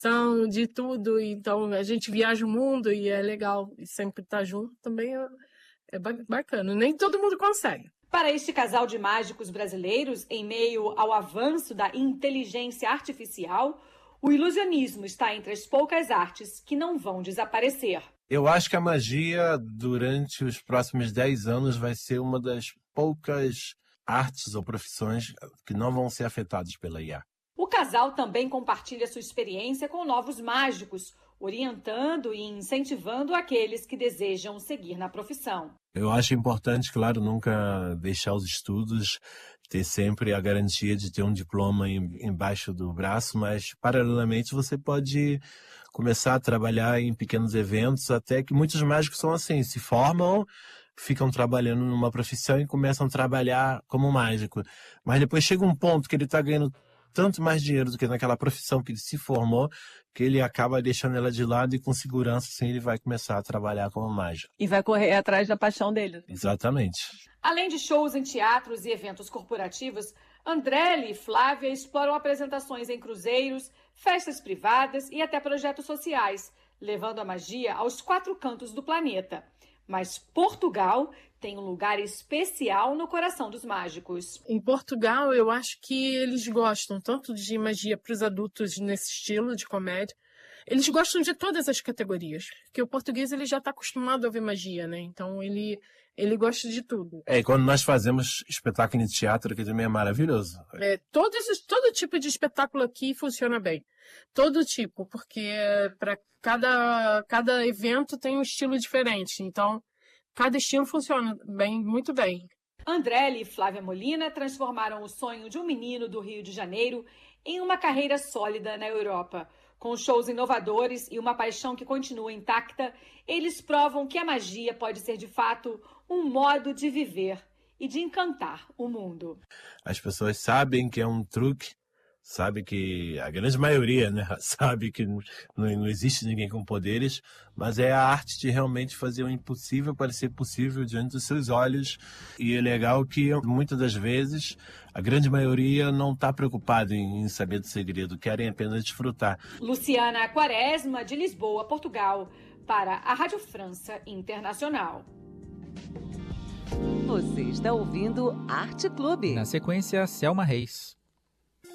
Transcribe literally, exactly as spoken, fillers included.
são de tudo, então a gente viaja o mundo e é legal, e sempre estar junto também é, é bacana, nem todo mundo consegue. Para este casal de mágicos brasileiros, em meio ao avanço da inteligência artificial, o ilusionismo está entre as poucas artes que não vão desaparecer. Eu acho que a magia, durante os próximos dez anos, vai ser uma das poucas artes ou profissões que não vão ser afetadas pela I A. O casal também compartilha sua experiência com novos mágicos, orientando e incentivando aqueles que desejam seguir na profissão. Eu acho importante, claro, nunca deixar os estudos, ter sempre a garantia de ter um diploma embaixo do braço, mas paralelamente você pode começar a trabalhar em pequenos eventos, até que muitos mágicos são assim, se formam, ficam trabalhando numa profissão e começam a trabalhar como mágico. Mas depois chega um ponto que ele está ganhando tanto mais dinheiro do que naquela profissão que ele se formou, que ele acaba deixando ela de lado e com segurança, assim, ele vai começar a trabalhar como mágico. E vai correr atrás da paixão dele. Exatamente. Além de shows em teatros e eventos corporativos, Andrelli e Flávia exploram apresentações em cruzeiros, festas privadas e até projetos sociais, levando a magia aos quatro cantos do planeta. Mas Portugal tem um lugar especial no coração dos mágicos. Em Portugal, eu acho que eles gostam tanto de magia para os adultos nesse estilo de comédia. Eles gostam de todas as categorias, porque o português ele já está acostumado a ver magia, né? Então ele, ele gosta de tudo. É, e quando nós fazemos espetáculo de teatro, que também é maravilhoso. É, todos, todo tipo de espetáculo aqui funciona bem. Todo tipo, porque para cada, cada evento tem um estilo diferente. Então, cada estilo funciona bem, muito bem. Andrelli e Flávia Molina transformaram o sonho de um menino do Rio de Janeiro em uma carreira sólida na Europa. Com shows inovadores e uma paixão que continua intacta, eles provam que a magia pode ser, de fato, um modo de viver e de encantar o mundo. As pessoas sabem que é um truque, sabe que a grande maioria, né, sabe que não, não existe ninguém com poderes, mas é a arte de realmente fazer o impossível parecer possível diante dos seus olhos. E é legal que muitas das vezes a grande maioria não está preocupada em saber do segredo, querem apenas desfrutar. Luciana Quaresma, de Lisboa, Portugal, para a Rádio França Internacional. Você está ouvindo Arte Clube. Na sequência, Selma Reis.